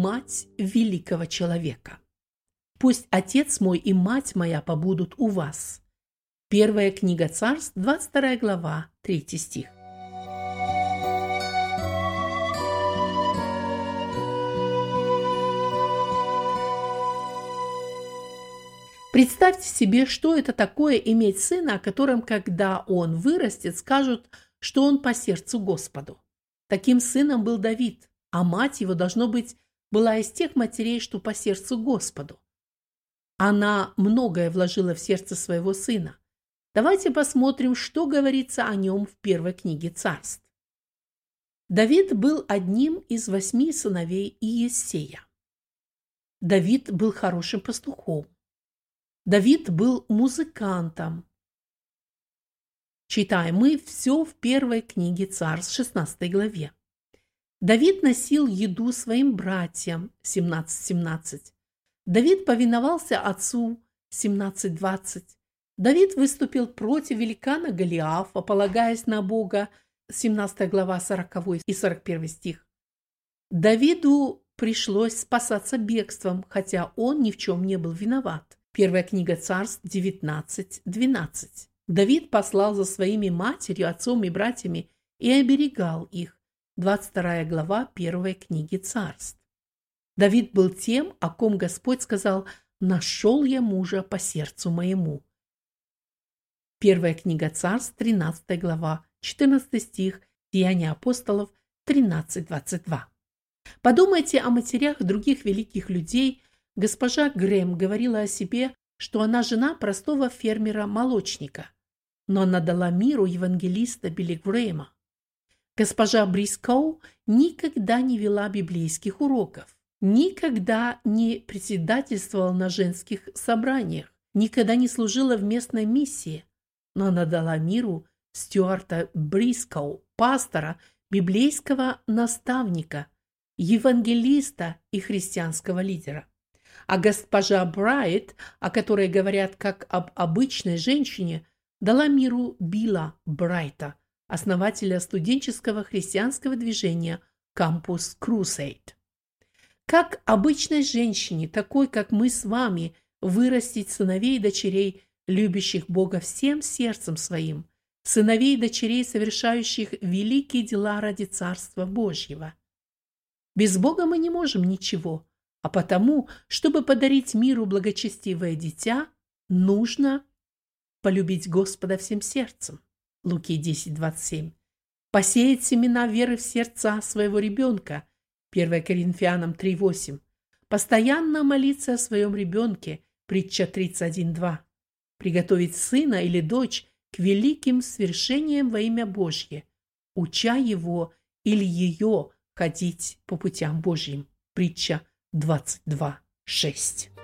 мать великого человека. Пусть отец мой и мать моя побудут у вас. Первая книга Царств, 22 глава, 3 стих. Представьте себе, что это такое иметь сына, о котором, когда он вырастет, скажут, что он по сердцу Господу. Таким сыном был Давид, а мать его, должно быть, была из тех матерей, что по сердцу Господу. Она многое вложила в сердце своего сына. Давайте посмотрим, что говорится о нем в первой книге Царств. Давид был одним из 8 сыновей Иессея. Давид был хорошим пастухом. Давид был музыкантом. Читаем мы все в первой книге Царств, 16 главе. Давид носил еду своим братьям, 17:17. Давид повиновался отцу, 17:20. Давид выступил против великана Голиафа, полагаясь на Бога, 17 глава, 40 и 41 стих. Давиду пришлось спасаться бегством, хотя он ни в чем не был виноват. Первая книга Царств, 19:12. Давид послал за своими матерью, отцом и братьями и оберегал их. 22 глава первой книги Царств. Давид был тем, о ком Господь сказал: «Нашел я мужа по сердцу моему». Первая книга Царств, 13 глава, 14 стих, Деяния апостолов, 13:22. Подумайте о матерях других великих людей. Госпожа Грэм говорила о себе, что она жена простого фермера-молочника, но она дала миру евангелиста Билли Грэма. Госпожа Брискоу никогда не вела библейских уроков, никогда не председательствовала на женских собраниях, никогда не служила в местной миссии, но она дала миру Стюарта Брискоу, пастора, библейского наставника, евангелиста и христианского лидера. А госпожа Брайт, о которой говорят как об обычной женщине, дала миру Билла Брайта, основателя студенческого христианского движения Campus Crusade. Как обычной женщине, такой как мы с вами, вырастить сыновей и дочерей, любящих Бога всем сердцем своим, сыновей и дочерей, совершающих великие дела ради Царства Божьего? Без Бога мы не можем ничего, а потому, чтобы подарить миру благочестивое дитя, нужно полюбить Господа всем сердцем. Луки 10:27. Посеять семена веры в сердца своего ребенка. 1 Коринфянам 3:8. Постоянно молиться о своем ребенке. Притча 31:2. Приготовить сына или дочь к великим свершениям во имя Божье, уча его или ее ходить по путям Божьим. Притча 22:6.